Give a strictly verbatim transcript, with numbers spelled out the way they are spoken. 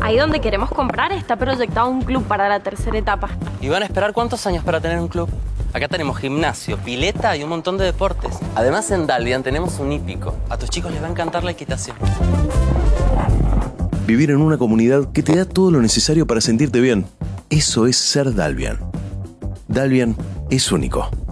Ahí donde queremos comprar está proyectado un club para la tercera etapa. ¿Y van a esperar cuántos años para tener un club? Acá tenemos gimnasio, pileta y un montón de deportes. Además, en Dalvian tenemos un hípico. A tus chicos les va a encantar la equitación. Vivir en una comunidad que te da todo lo necesario para sentirte bien. Eso es ser Dalvian. Dalvian es único.